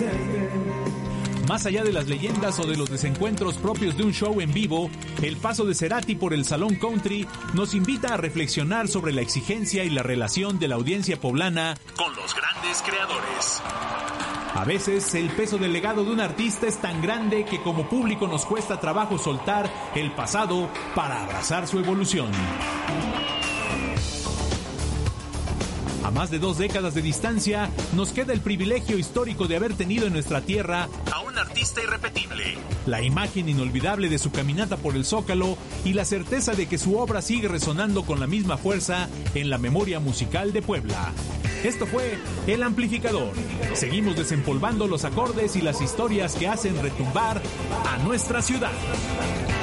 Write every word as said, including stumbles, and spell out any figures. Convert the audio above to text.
Más allá de las leyendas o de los desencuentros propios de un show en vivo, el paso de Cerati por el Salón Country nos invita a reflexionar sobre la exigencia y la relación de la audiencia poblana con los grandes creadores. A veces, el peso del legado de un artista es tan grande que como público nos cuesta trabajo soltar el pasado para abrazar su evolución. A más de dos décadas de distancia, nos queda el privilegio histórico de haber tenido en nuestra tierra a un artista irrepetible, la imagen inolvidable de su caminata por el Zócalo y la certeza de que su obra sigue resonando con la misma fuerza en la memoria musical de Puebla. Esto fue El Amplificador. Seguimos desempolvando los acordes y las historias que hacen retumbar a nuestra ciudad.